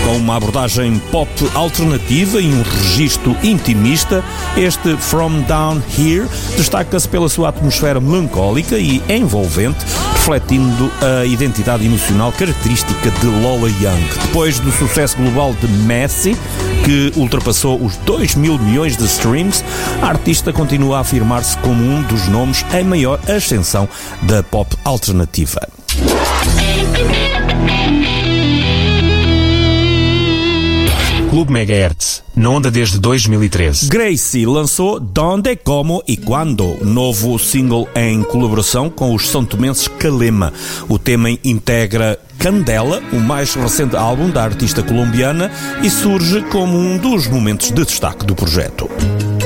Com uma abordagem pop alternativa e um registro intimista, este From Down Here destaca-se pela sua atmosfera melancólica e envolvente, refletindo a identidade emocional característica de Lola Young. Depois do sucesso global de Messy, que ultrapassou os 2 mil milhões de streams, a artista continua a afirmar-se como um dos nomes em maior ascensão da pop alternativa. Clube Megahertz, na onda desde 2013. Gracie lançou Donde, Como e Quando, novo single em colaboração com os santomenses Calema. O tema integra Candela, o mais recente álbum da artista colombiana, e surge como um dos momentos de destaque do projeto.